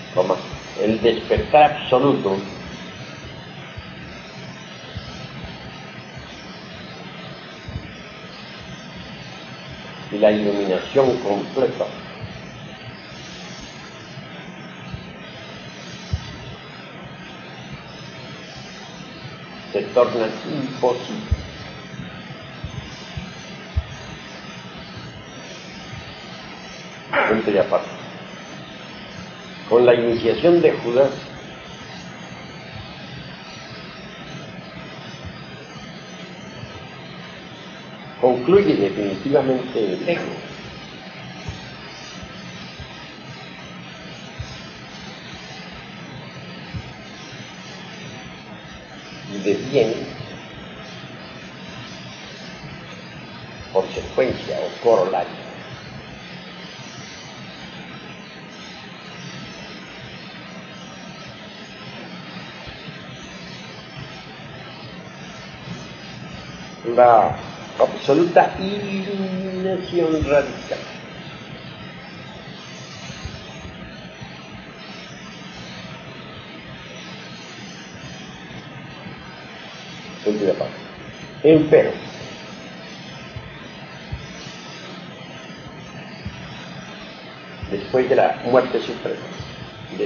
como el despertar absoluto y la iluminación completa se tornan imposibles. Punto y aparte. Con la iniciación de Judas, concluye definitivamente el ego. Y deviene, por secuencia o corolario, la absoluta iluminación radical. Punto y aparte. Empero, después de la muerte suprema,